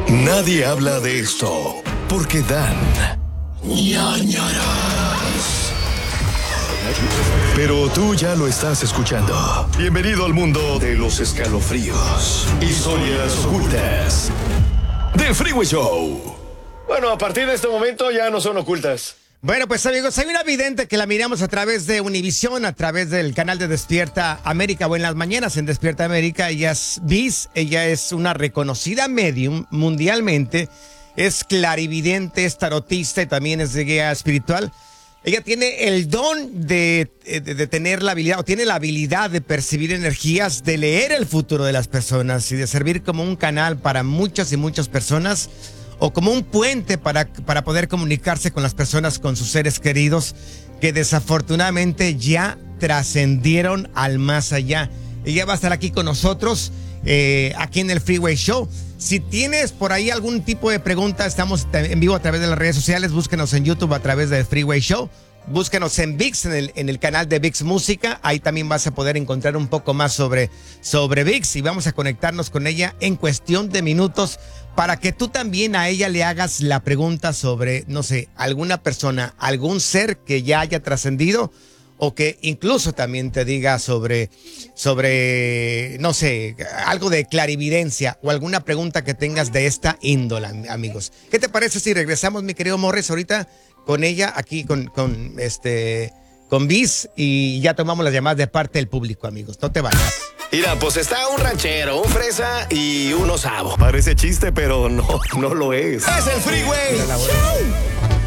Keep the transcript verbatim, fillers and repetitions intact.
Nadie habla de esto porque dan ñañaras. Pero tú ya lo estás escuchando. Bienvenido al mundo de los escalofríos, historias ocultas del Freeway Show. Bueno, a partir de este momento ya no son ocultas. Bueno, pues amigos, hay una vidente que la miramos a través de Univisión, a través del canal de Despierta América, o en las mañanas en Despierta América. Ella es Biz, ella es una reconocida medium mundialmente, es clarividente, es tarotista y también es de guía espiritual. Ella tiene el don de, de, de tener la habilidad, o tiene la habilidad de percibir energías, de leer el futuro de las personas y de servir como un canal para muchas y muchas personas, o como un puente para, para poder comunicarse con las personas, con sus seres queridos, que desafortunadamente ya trascendieron al más allá. Ella va a estar aquí con nosotros, eh, aquí en el Freeway Show. Si tienes por ahí algún tipo de pregunta, estamos en vivo a través de las redes sociales. Búsquenos en YouTube a través del Freeway Show. Búsquenos en VIX, en el, en el canal de VIX Música. Ahí también vas a poder encontrar un poco más sobre, sobre VIX, y vamos a conectarnos con ella en cuestión de minutos para que tú también a ella le hagas la pregunta sobre, no sé, alguna persona, algún ser que ya haya trascendido, o que incluso también te diga sobre, sobre, no sé, algo de clarividencia o alguna pregunta que tengas de esta índole, amigos. ¿Qué te parece si regresamos, mi querido Morris, ahorita con ella aquí con, con este con Biz, y ya tomamos las llamadas de parte del público, amigos? No te vayas. Mira, pues está un ranchero, un fresa y un osavo. Parece chiste, pero no, no lo es. Es el Freeway Show.